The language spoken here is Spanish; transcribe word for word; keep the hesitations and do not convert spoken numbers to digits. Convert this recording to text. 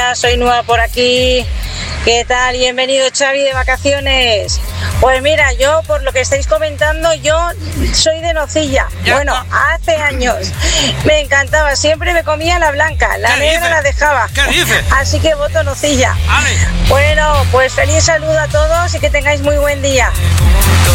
días, soy nueva por aquí. ¿Qué tal? Bienvenido, Xavi, de vacaciones. Pues mira, yo por lo que estáis comentando, yo soy de nocilla. Ya Bueno, está. hace años me encantaba, siempre me comía la blanca, la ¿Qué negra dices? la dejaba. ¿Qué dices? Así que voto nocilla. Ale. Bueno, pues feliz saludo a todos y que tengáis muy buen día. Un momento.